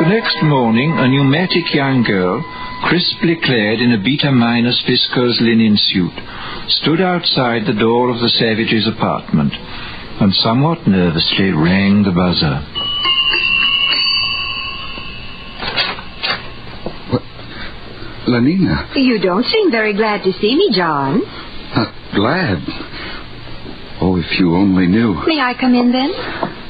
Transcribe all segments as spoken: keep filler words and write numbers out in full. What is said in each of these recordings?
next morning, a pneumatic young girl, crisply clad in a beta minus viscose linen suit, stood outside the door of the Savages' apartment and somewhat nervously rang the buzzer. What? Lenina? You don't seem very glad to see me, John. Not glad? Oh, if you only knew. May I come in, then?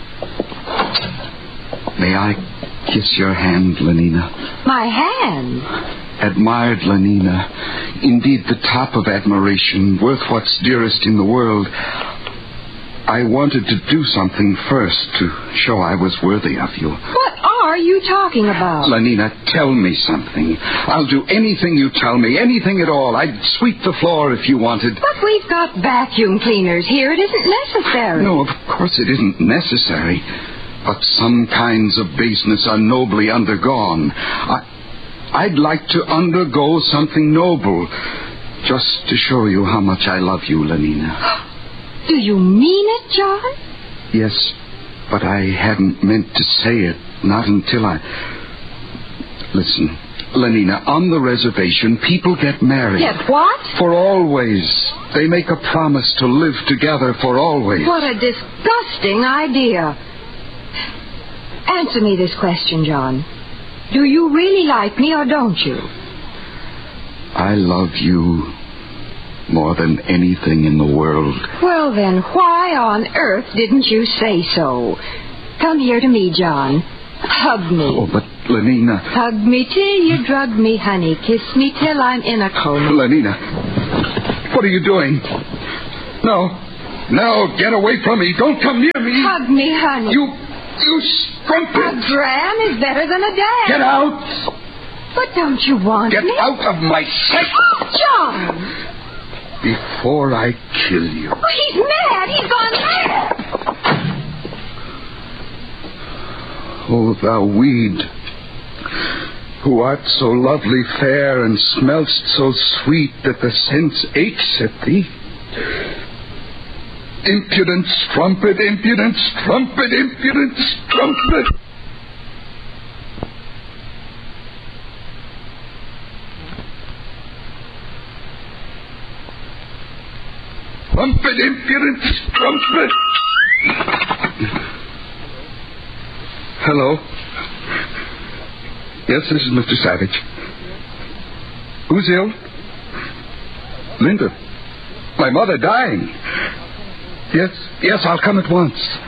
May I kiss your hand, Lenina? My hand? Admired, Lenina. Indeed, the top of admiration, worth what's dearest in the world. I wanted to do something first to show I was worthy of you. What are you talking about? Lenina, tell me something. I'll do anything you tell me, anything at all. I'd sweep the floor if you wanted. But we've got vacuum cleaners here. It isn't necessary. No, of course it isn't necessary. But some kinds of baseness are nobly undergone. I, I'd like to undergo something noble, just to show you how much I love you, Lenina. Do you mean it, John? Yes, but I hadn't meant to say it, not until I... Listen, Lenina, on the reservation, people get married. Get what? For always. They make a promise to live together for always. What a disgusting idea. Answer me this question, John. Do you really like me or don't you? I love you more than anything in the world. Well, then, why on earth didn't you say so? Come here to me, John. Hug me. Oh, but, Lenina... Hug me till you drug me, honey. Kiss me till I'm in a coma. Lenina, what are you doing? No. No, get away from me. Don't come near me. Hug me, honey. You... You strumpet. A dram is better than a dam. Get out. But don't you want Get me? Get out of my sight. John. Before I kill you. Oh, he's mad. He's gone mad. Oh, thou weed, who art so lovely fair and smell'st so sweet that the sense aches at thee. Impudent strumpet, impudent strumpet, impudent strumpet. Strumpet, impudent strumpet. Hello. Yes, this is Mister Savage. Who's ill? Linda. My mother dying. Yes, yes, I'll come at once.